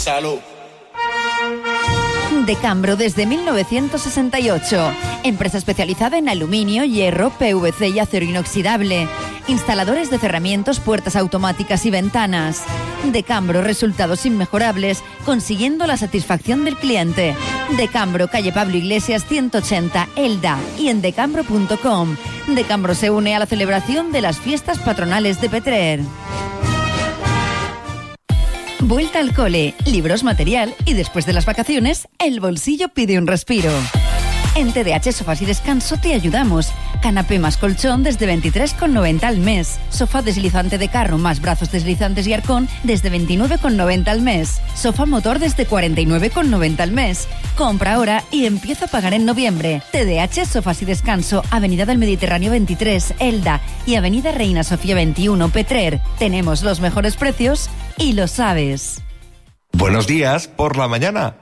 Salud. Decambro desde 1968. Empresa especializada en aluminio, hierro, PVC y acero inoxidable. Instaladores de cerramientos, puertas automáticas y ventanas. Decambro, resultados inmejorables, consiguiendo la satisfacción del cliente. Decambro, calle Pablo Iglesias 180, Elda, y en decambro.com. Decambro se une a la celebración de las fiestas patronales de Petrer. Vuelta al cole, libros, material y después de las vacaciones, el bolsillo pide un respiro. En TDH Sofás y Descanso te ayudamos. Canapé más colchón desde 23,90 al mes. Sofá deslizante de carro más brazos deslizantes y arcón desde 29,90 al mes. Sofá motor desde 49,90 al mes. Compra ahora y empieza a pagar en noviembre. TDH Sofás y Descanso, Avenida del Mediterráneo 23, Elda, y Avenida Reina Sofía 21, Petrer. Tenemos los mejores precios y lo sabes. Buenos días por la mañana.